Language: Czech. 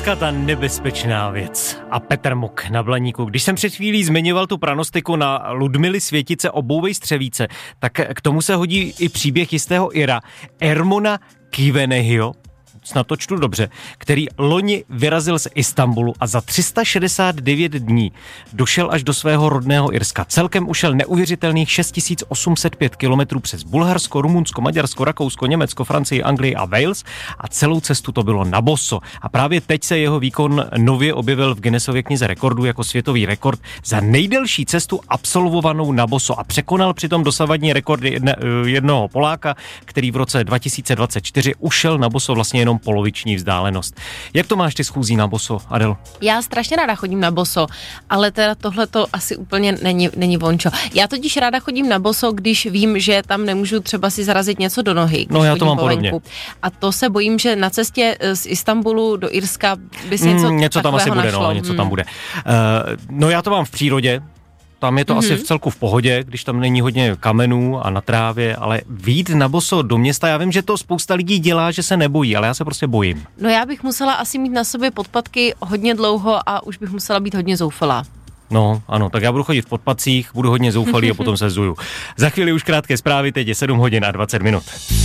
Irska, ta nebezpečná věc. A Petr Muk na Blaníku. Když jsem před chvílí zmiňoval tu pranostiku na Ludmily Světice o Bouvej Střevíce, tak k tomu se hodí i příběh jistého Ira, Ermona Kivenehio, snad to čtu dobře, který loni vyrazil z Istanbulu a za 369 dní došel až do svého rodného Irska. Celkem ušel neuvěřitelných 6805 kilometrů přes Bulharsko, Rumunsko, Maďarsko, Rakousko, Německo, Francii, Anglii a Wales a celou cestu to bylo na boso. A právě teď se jeho výkon nově objevil v Guinnessově knize rekordů jako světový rekord za nejdelší cestu absolvovanou na boso a překonal přitom dosavadní rekord jednoho Poláka, který v roce 2024 ušel na boso vlastně jenom poloviční vzdálenost. Jak to máš ty schůzí na boso, Adel? Já strašně ráda chodím na boso, ale teda tohle to asi úplně není vončo. Já totiž ráda chodím na boso, když vím, že tam nemůžu třeba si zarazit něco do nohy. No já to mám podobně. A to se bojím, že na cestě z Istanbulu do Irska by si něco tam asi bude, našlo. něco tam bude. No já to mám v přírodě. Tam je to asi v celku v pohodě, když tam není hodně kamenů a na trávě, ale vyjít na boso do města, já vím, že to spousta lidí dělá, že se nebojí, ale já se prostě bojím. No já bych musela asi mít na sobě podpatky hodně dlouho a už bych musela být hodně zoufalá. No, ano, tak já budu chodit v podpatcích, budu hodně zoufalý a potom se zuju. Za chvíli už krátké zprávy, teď je 7 hodin a 20 minut.